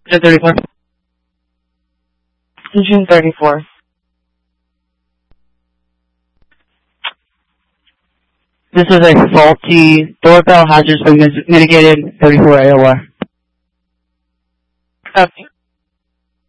June 34. June 34. This is a faulty doorbell. Hazards been mitigated. 34 AOR. Okay.